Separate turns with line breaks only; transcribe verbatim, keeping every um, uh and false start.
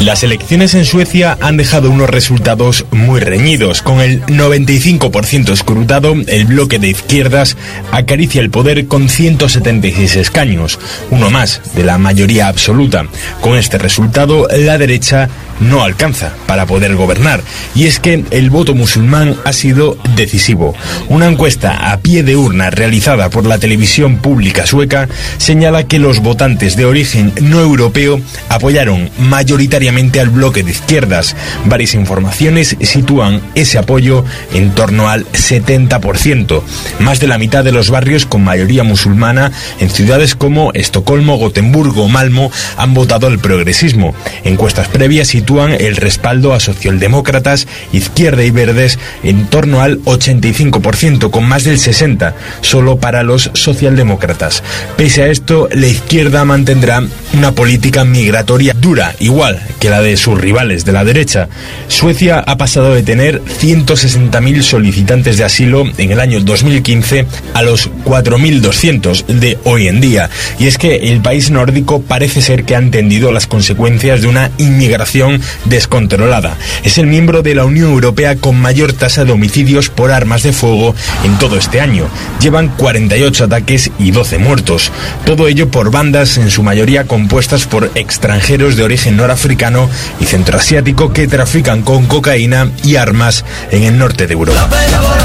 Las elecciones en Suecia han dejado unos resultados muy reñidos. Con el noventa y cinco por ciento escrutado, el bloque de izquierdas acaricia el poder con ciento setenta y seis escaños, uno más de la mayoría absoluta. Con este resultado, la derecha no alcanza para poder gobernar, y es que el voto musulmán ha sido decisivo. Una encuesta a pie de urna realizada por la televisión pública sueca señala que los votantes de origen no europeo apoyaron mayoritariamente al bloque de izquierdas. Varias informaciones sitúan ese apoyo en torno al setenta por ciento. Más de la mitad de los barrios con mayoría musulmana en ciudades como Estocolmo, Gotemburgo o Malmö han votado al progresismo. Encuestas previas sitúan el respaldo a socialdemócratas, izquierda y verdes en torno al ochenta y cinco por ciento, con más del sesenta por ciento solo para los socialdemócratas. Pese a esto, la izquierda mantendrá una política migratoria dura, igual que la de sus rivales de la derecha. Suecia ha pasado de tener ciento sesenta mil solicitantes de asilo en el año dos mil quince a los cuatro mil doscientos de hoy en día. Y es que el país nórdico parece ser que ha entendido las consecuencias de una inmigración descontrolada. Es el miembro de la Unión Europea con mayor tasa de homicidios por armas de fuego en todo este año. Llevan cuarenta y ocho ataques y doce muertos. Todo ello por bandas en su mayoría compuestas por extranjeros de origen norafricano y centroasiático que trafican con cocaína y armas en el norte de Europa.